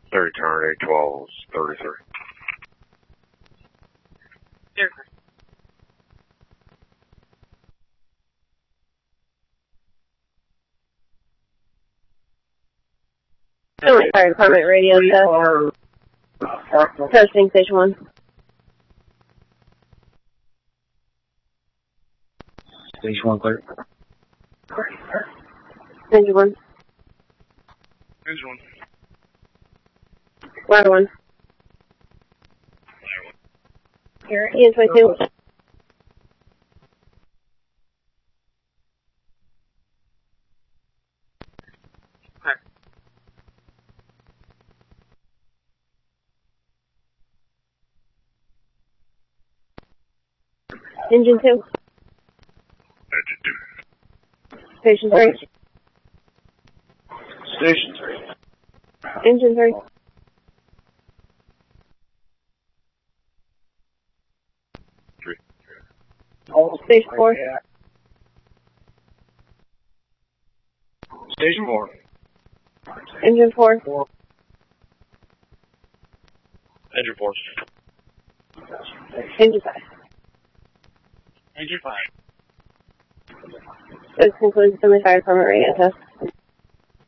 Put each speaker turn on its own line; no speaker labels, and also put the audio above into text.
Return 812-33.
Sure.
Philly Fire Department radio test. Testing station 1.
Station 1 clear.
Station 1.
Station 1.
Ladder 1. Here, Ian 22. Engine 2.
Engine 2.
Station 3.
Station 3.
Engine 3. Station 4.
Station 4.
Engine 4.
Engine 4.
Engine 5.
Engine 5.
This concludes the Philly Fire Department radio test.